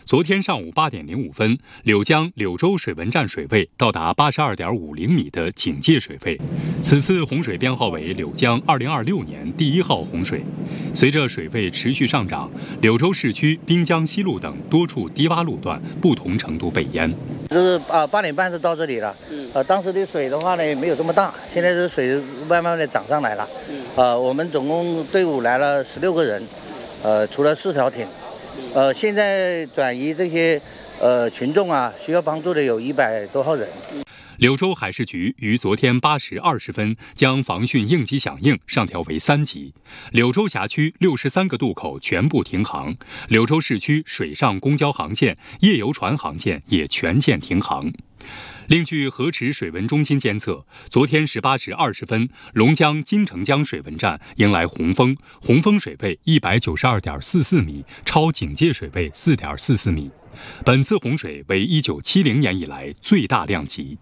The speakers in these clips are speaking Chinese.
昨天上午8点05分，柳江柳州水文站水位到达82.50米的警戒水位。此次洪水编号为柳江2026年第1号洪水。随着水位持续上涨，柳州市区滨江西路等多处低洼路段不同程度被淹。 就是8点半就到这里了。当时的水的话呢没有这么大，现在这水慢慢的涨上来了。我们总共队伍来了16个人，除了4条艇。现在转移这些群众啊，需要帮助的有100多号人。 柳州海事局于昨天8时20分将防汛应急响应上调为3级，柳州辖区63个渡口全部停航，柳州市区水上公交航线、夜游船航线也全线停航。另据河池水文中心监测，昨天18时20分，龙江金城江水文站迎来洪峰，洪峰水位192.44米，超警戒水位4.44米。本次洪水为1970年以来最大量级。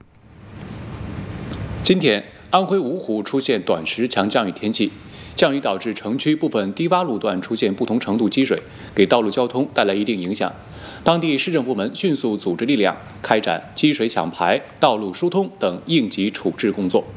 今天，安徽芜湖出现短时强降雨天气，降雨导致城区部分低洼路段出现不同程度积水，给道路交通带来一定影响。当地市政部门迅速组织力量，开展积水抢排、道路疏通等应急处置工作。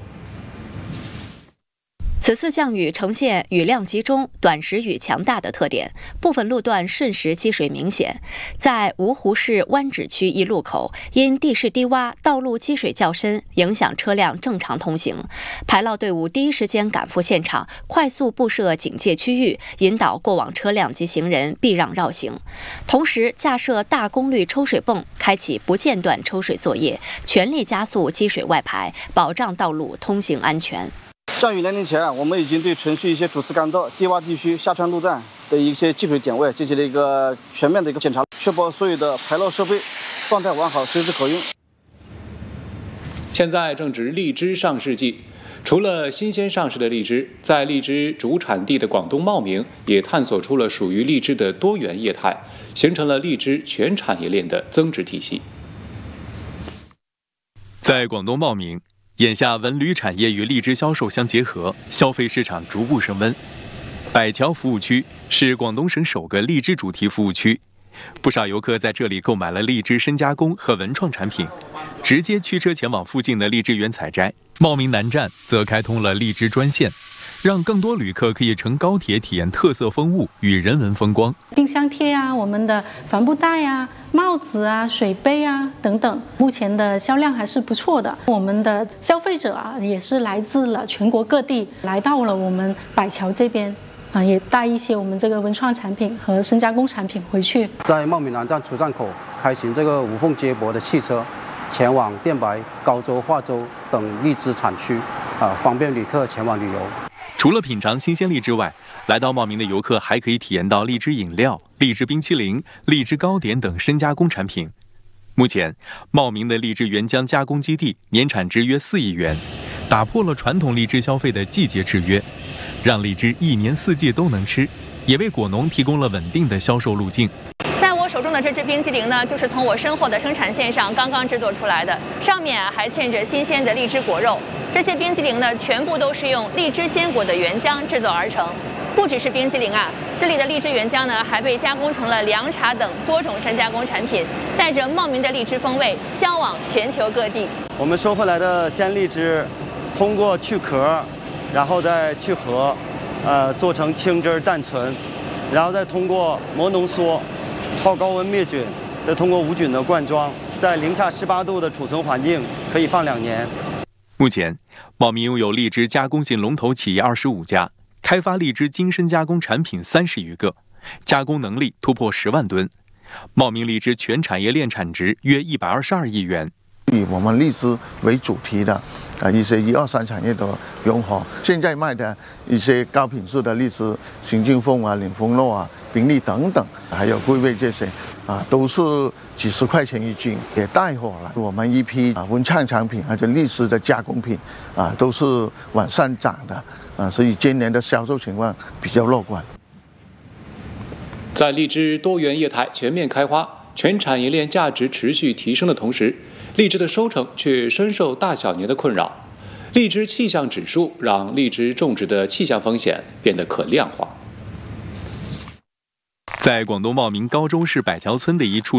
此次降雨呈现雨量集中、短时雨强大的特点，部分路段瞬时积水明显。在芜湖市湾址区一路口，因地势低洼，道路积水较深，影响车辆正常通行。排涝队伍第一时间赶赴现场，快速布设警戒区域，引导过往车辆及行人避让绕行。同时，架设大功率抽水泵，开启不间断抽水作业，全力加速积水外排，保障道路通行安全。 降雨来临前，我们已经对城区一些主次干道、低洼地区、下穿路段的一些积水点位进行了一个全面的一个检查，确保所有的排涝设备状态完好，随时可用。 现在正值荔枝上市季，除了新鲜上市的荔枝，在荔枝主产地的广东茂名也探索出了属于荔枝的多元业态，形成了荔枝全产业链的增值体系。 在广东茂名，眼下文旅产业与荔枝销售相结合，消费市场逐步升温。百桥服务区是广东省首个荔枝主题服务区，不少游客在这里购买了荔枝深加工和文创产品，直接驱车前往附近的荔枝园采摘。茂名南站则开通了荔枝专线，让更多旅客可以乘高铁体验特色风物与人文风光。 冰箱贴啊，我们的帆布袋啊、帽子啊、水杯啊等等，目前的销量还是不错的。我们的消费者啊，也是来自了全国各地，来到了我们百桥这边。也带一些我们这个文创产品和深加工产品回去。 在茂名南站出站口开行这个无缝接驳的汽车，前往电白、高州、化州等荔枝产区，方便旅客前往旅游。 除了品尝新鲜荔枝外，来到茂名的游客还可以体验到荔枝饮料、荔枝冰淇淋、荔枝糕点等深加工产品。目前，茂名的荔枝原浆加工基地年产值约4亿元，打破了传统荔枝消费的季节制约，让荔枝1年4季都能吃，也为果农提供了稳定的销售路径。 在我手中的这支冰淇淋呢，就是从我身后的生产线上刚刚制作出来的，上面还嵌着新鲜的荔枝果肉。这些冰淇淋呢，全部都是用荔枝鲜果的原浆制作而成。不只是冰淇淋啊，这里的荔枝原浆呢，还被加工成了凉茶等多种深加工产品，带着茂名的荔枝风味，销往全球各地。 我们收回来的鲜荔枝，通过去壳，然后再去核，做成清汁淡醇，然后再通过磨浓缩、超高温灭菌，再通过无菌的灌装，在零下18度的储存环境可以放2年。 目前，茂名拥有荔枝加工型龙头企业25家，开发荔枝精深加工产品30余个，加工能力突破10万吨。茂名荔枝全产业链产值约122亿元。 以我们荔枝为主题的一些1、2、3产业的融合，现在卖的一些高品质的荔枝，行进凤啊、领风肉啊、宾利等等，还有桂味这些都是几十块钱一斤，也带火了我们一批文创产品，而且荔枝的加工品都是往上涨的所以今年的销售情况比较乐观。 在荔枝多元业态全面开花、全产业链价值持续提升的同时，荔枝的收成却深受大小年的困扰。荔枝气象指数让荔枝种植的气象风险变得可量化。 在广东茂名高州市百桥村的一处